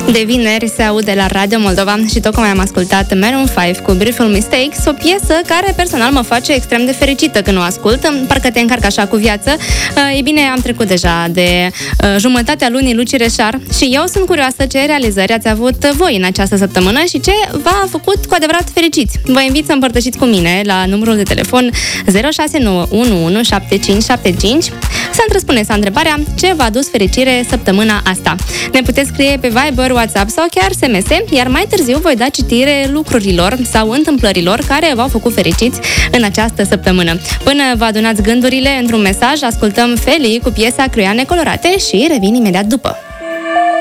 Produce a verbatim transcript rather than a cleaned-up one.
De vineri se aude la Radio Moldova și tocmai am ascultat Maroon cinci cu Beautiful Mistakes, o piesă care personal mă face extrem de fericită când o ascult, parcă te încarcă așa cu viață. Ei bine, am trecut deja de uh, jumătatea lunii Luci Reșar și eu sunt curioasă ce realizări ați avut voi în această săptămână și ce v-a făcut cu adevărat fericiți. Vă invit să împărtășiți cu mine la numărul de telefon zero șase nouă unu unu șapte cinci șapte cinci să-mi răspundeți la întrebarea ce v-a adus fericire săptămâna asta. Ne puteți scrie pe Viber, WhatsApp sau chiar S M S, iar mai târziu voi da citire lucrurilor sau întâmplărilor care v-au făcut fericiți în această săptămână. Până vă adunați gândurile într-un mesaj, ascultăm Feli cu piesa Creioane colorate și revin imediat după.